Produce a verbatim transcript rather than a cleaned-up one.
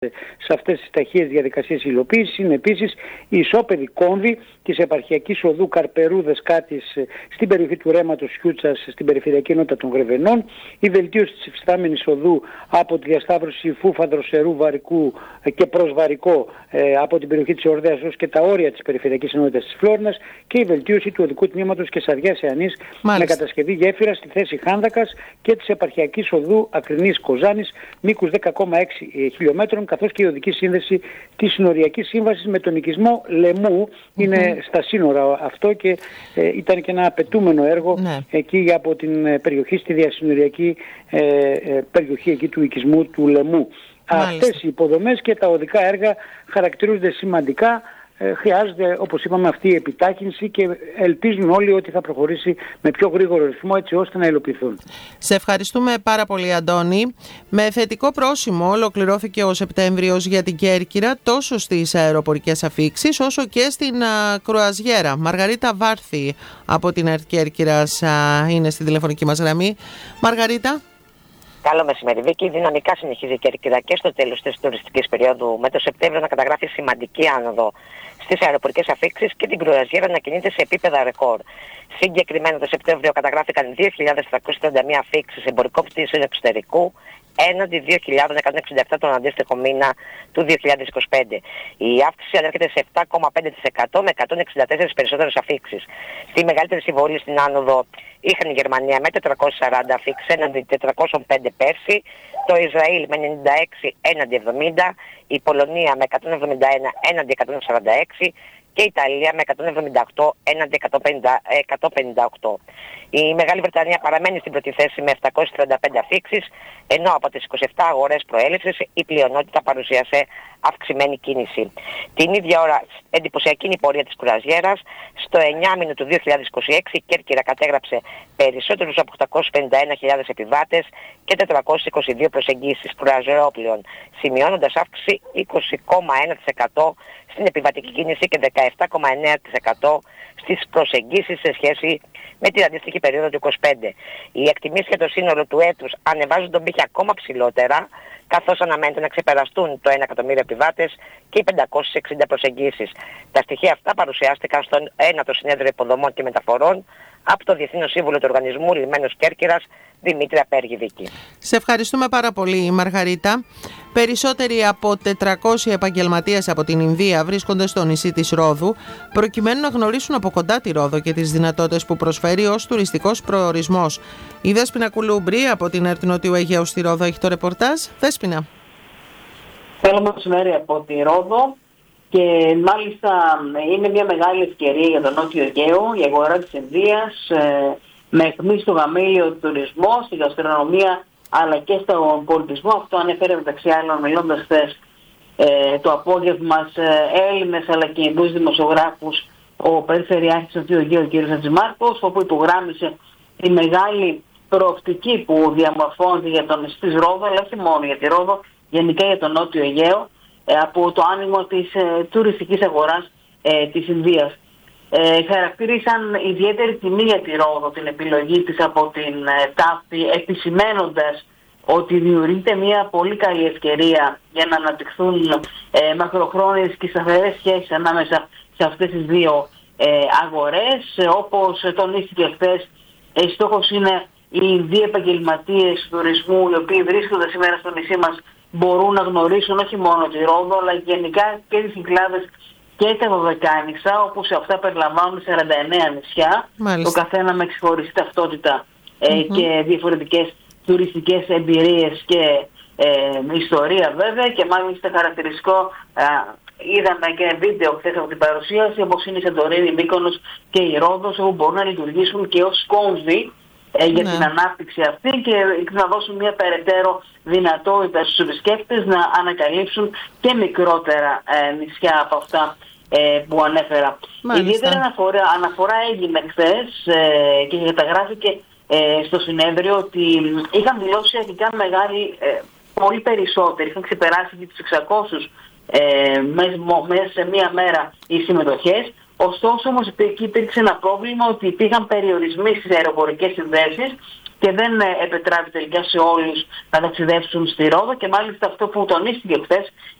σε αυτές τις ταχείες διαδικασίες υλοποίησης είναι επίσης η ισόπεδη κόμβη της επαρχιακής οδού Καρπερού Δεσκάτης στην περιοχή του ρέματος Χιούτσας στην περιφερειακή ενότητα των Γρεβενών, η βελτίωση της υφιστάμενης οδού από τη διασταύρωση Φούφαδρος Σερού Βαρικού και προς Βαρικό ε, από την περιοχή της Ορδέας ως και τα όρια της περιφερειακής ενότητας της Φλόρνας και η βελτίωση του οδικού τμήματος Κεσαριάς Εανής με κατασκευή γέφυρας στη θέση Χάνδακας και της επαρχιακής οδού Ακρινής Κοζάνης μήκους δέκα κόμμα έξι χιλιόμετρων, καθώς και η οδική σύνδεση της συνοριακής σύμβασης με τον οικισμό Λεμού. Mm-hmm. Είναι στα σύνορα αυτό και ε, ήταν και ένα απαιτούμενο έργο ναι. εκεί από την περιοχή στη διασυνοριακή ε, ε, περιοχή εκεί του οικισμού του Λεμού. Μάλιστα. Αυτές οι υποδομές και τα οδικά έργα χαρακτηρίζονται σημαντικά. Ε, χρειάζεται, όπως είπαμε, αυτή η επιτάχυνση και ελπίζουν όλοι ότι θα προχωρήσει με πιο γρήγορο ρυθμό έτσι ώστε να υλοποιηθούν. Σε ευχαριστούμε πάρα πολύ, Αντώνη. Με θετικό πρόσημο ολοκληρώθηκε ο Σεπτέμβριος για την Κέρκυρα τόσο στις αεροπορικές αφίξεις όσο και στην α, κρουαζιέρα. Μαργαρίτα Βάρθη από την ΕΡΤ Κέρκυρας α, είναι στη τηλεφωνική μας γραμμή. Μαργαρίτα. Καλό μεσημέρι, Βίκη. Δυναμικά συνεχίζει η Κέρκυρα και στο τέλος της τουριστικής περίοδου, με το Σεπτέμβριο να καταγράφει σημαντική άνοδο στις αεροπορικές αφίξεις και την κρουαζιέρα να κινείται σε επίπεδα ρεκόρ. Συγκεκριμένα το Σεπτέμβριο καταγράφηκαν δύο χιλιάδες τριακόσιες τριάντα μία αφίξεις εμπορικών πτήσεων εξωτερικού, έναντι δύο χιλιάδες εκατόν εξήντα επτά τον αντίστοιχο μήνα του δύο χιλιάδες είκοσι πέντε. Η αύξηση ανέρχεται σε επτά κόμμα πέντε τοις εκατό με εκατόν εξήντα τέσσερα περισσότερες αφίξεις. Τη μεγαλύτερη συμβολή στην άνοδο είχαν η Γερμανία με τετρακόσιες σαράντα αφίξεις έναντι τετρακόσιες πέντε πέρσι, το Ισραήλ με ενενήντα έξι έναντι εβδομήντα, η Πολωνία με εκατόν εβδομήντα ένα έναντι εκατόν σαράντα έξι και η Ιταλία με εκατόν εβδομήντα οκτώ έναντι εκατόν πενήντα οκτώ. Η Μεγάλη Βρετανία παραμένει στην πρώτη θέση με επτακόσιες τριάντα πέντε αφίξεις, ενώ από τις είκοσι επτά αγορές προέλευσης η πλειονότητα παρουσίασε αυξημένη κίνηση. Την ίδια ώρα εντυπωσιακή είναι η πορεία της κρουαζιέρας. Στο εννιάμηνο του δύο χιλιάδες είκοσι έξι η Κέρκυρα κατέγραψε περισσότερους από οκτακόσιες πενήντα ένα χιλιάδες επιβάτες και τετρακόσιες είκοσι δύο προσεγγίσεις κρουαζιερόπλοιων, σημειώνοντας αύξηση είκοσι κόμμα ένα τοις εκατό στην επιβατική κίνηση και δεκαεπτά κόμμα εννέα τοις εκατό στις προσεγγίσεις σε σχέση με την αντίστοιχη περίοδο του είκοσι πέντε. Οι εκτιμήσεις για το σύνολο του έτους ανεβάζουν τον πύχη ακόμα ψηλότερα, καθώς αναμένεται να ξεπεραστούν το ένα εκατομμύριο επιβάτες και οι πεντακόσιες εξήντα προσεγγίσεις. Τα στοιχεία αυτά παρουσιάστηκαν στο ένατο Συνέδριο Υποδομών και Μεταφορών από το Διεθνή Σύμβουλο του Οργανισμού Λιμένος Κέρκυρας, Δημήτρη Απέργη. Βίκη. Σε ευχαριστούμε πάρα πολύ, Μαργαρίτα. Περισσότεροι από τετρακόσιοι επαγγελματίες από την Ινδία βρίσκονται στο νησί της Ρόδου, προκειμένου να γνωρίσουν από κοντά τη Ρόδο και τις δυνατότητες που προσφέρει ως τουριστικός προορισμός. Η Δέσποινα Κουλούμπρη από την ΕΡΤ Νότιου Αιγαίου στη Ρόδο έχει το ρεπορτάζ. Δέσποινα. Καλό μεσημέρι από τη Ρόδο. Και μάλιστα είναι μια μεγάλη ευκαιρία για τον Νότιο Αιγαίο, η αγορά της Ινδίας, ε, με αιχμή στο γαμήλιο τουρισμό, στη γαστρονομία αλλά και στον πολιτισμό. Αυτό ανέφερε μεταξύ άλλων μιλώντας χθες ε, το απόγευμα σε Έλληνες αλλά και Ινδούς δημοσιογράφους ο Περιφερειάρχης του Νότιου Αιγαίου, ο κ. Χατζημάρκος, όπου υπογράμμισε τη μεγάλη προοπτική που διαμορφώνεται για τον νησί της Ρόδο, αλλά όχι μόνο για τη Ρόδο, γενικά για τον Νότιο Αιγαίο, από το άνοιγμα της ε, τουριστικής αγοράς ε, της Ινδίας. Ε, χαρακτήρισαν ιδιαίτερη τιμή για τη Ρόδο την επιλογή της από την ε, τάφη, επισημένοντας ότι δημιουργείται μια πολύ καλή ευκαιρία για να αναπτυχθούν ε, μακροχρόνιες και σταθερές σχέσεις ανάμεσα σε αυτές τις δύο ε, αγορές. Ε, όπως τονίστηκε χθες, ε, στόχος είναι οι Ινδοί επαγγελματίες του τουρισμού, οι οποίοι βρίσκονται σήμερα στο νησί μας, μπορούν να γνωρίσουν όχι μόνο τη Ρόδο, αλλά γενικά και τις Κυκλάδες και τα Δωδεκάνησα, όπου σε αυτά περιλαμβάνουν σαράντα εννέα νησιά, μάλιστα, το καθένα με ξεχωριστή ταυτότητα ε, mm-hmm. και διαφορετικές τουριστικές εμπειρίες και ε, ιστορία βέβαια. Και μάλιστα χαρακτηριστικό, ε, είδαμε και βίντεο χθες από την παρουσίαση, όπως είναι η Σαντορίνη, η Μύκονος και η Ρόδος, όπου μπορούν να λειτουργήσουν και ως κόμβοι Ε, για ναι. την ανάπτυξη αυτή και να δώσουν μια περαιτέρω δυνατότητα στους επισκέπτες να ανακαλύψουν και μικρότερα ε, νησιά από αυτά ε, που ανέφερα. Η ιδιαίτερη αναφορά, αναφορά έγινε χθες ε, και καταγράφηκε ε, στο συνέδριο ότι είχαν δηλώσει αρχικά μεγάλη, ε, πολύ περισσότεροι, είχαν ξεπεράσει και τους εξακόσιους ε, μέσα σε μία μέρα οι συμμετοχές. Ωστόσο όμως εκεί υπήρξε ένα πρόβλημα ότι υπήρχαν περιορισμοί στις αεροπορικές συνδέσεις και δεν επιτράπει τελικά σε όλους να ταξιδέψουν στη Ρόδο, και μάλιστα αυτό που τονίστηκε χθες